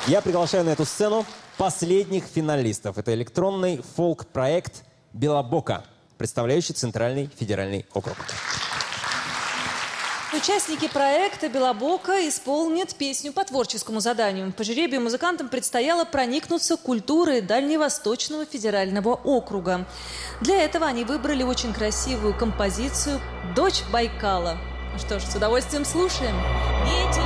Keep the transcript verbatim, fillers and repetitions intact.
Я приглашаю на эту сцену последних финалистов. Это электронный фолк-проект «Белобока», представляющий Центральный федеральный округ. Участники проекта «Белобока» исполнят песню по творческому заданию. По жребию музыкантам предстояло проникнуться культурой Дальневосточного федерального округа. Для этого они выбрали очень красивую композицию «Дочь Байкала». Ну что ж, с удовольствием слушаем.